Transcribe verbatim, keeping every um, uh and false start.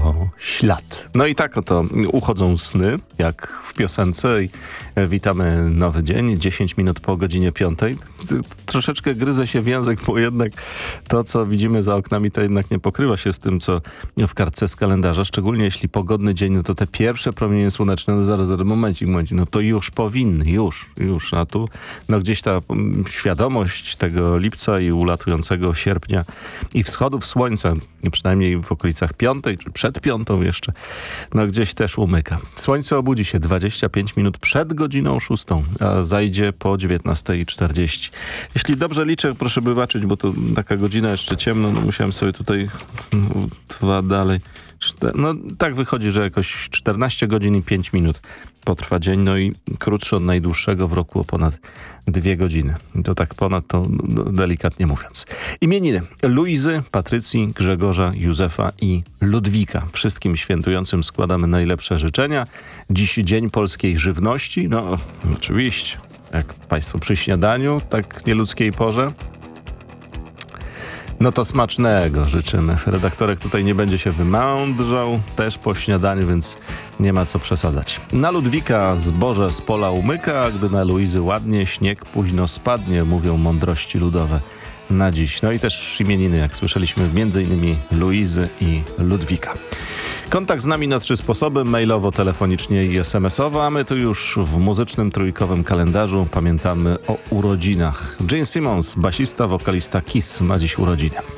o ślad. No i tak oto uchodzą sny, jak w piosence. I witamy nowy dzień, dziesięć minut po godzinie piątej. Troszeczkę gryzę się w język, bo jednak to, co widzimy za oknami, to jednak nie pokrywa się z tym, co w kartce z kalendarza. Szczególnie jeśli pogodny dzień, no to te pierwsze promienie słoneczne, no zaraz, zaraz, momencik, momencik, no to już powinny, już, już. A tu no gdzieś ta świadomość tego lipca i ulatującego sierpnia i wschodów słońca, przynajmniej w okolicach piątej, czy przed piątą jeszcze, no gdzieś też umyka. Słońce obudzi się dwadzieścia pięć minut przed godziną szóstą, a zajdzie po dziewiętnastej czterdzieści. Jeśli dobrze liczę, proszę wybaczyć, bo to taka godzina jeszcze ciemno, no musiałem sobie tutaj no, dwa dalej. No tak wychodzi, że jakoś czternaście godzin i pięć minut potrwa dzień, no i krótszy od najdłuższego w roku o ponad dwie godziny. I to tak ponad, to no, delikatnie mówiąc. Imieniny Luizy, Patrycji, Grzegorza, Józefa i Ludwika. Wszystkim świętującym składamy najlepsze życzenia. Dziś Dzień Polskiej Żywności. No oczywiście, jak państwo przy śniadaniu, tak nieludzkiej porze. No to smacznego życzymy. Redaktorek tutaj nie będzie się wymądrzał, też po śniadaniu, więc nie ma co przesadzać. Na Ludwika zboże z pola umyka, a gdy na Luizy ładnie, śnieg późno spadnie, mówią mądrości ludowe na dziś. No i też imieniny, jak słyszeliśmy, między innymi Luizy i Ludwika. Kontakt z nami na trzy sposoby, mailowo, telefonicznie i es em esowo, a my tu już w muzycznym trójkowym kalendarzu pamiętamy o urodzinach. Gene Simmons, basista, wokalista Kiss, ma dziś urodziny.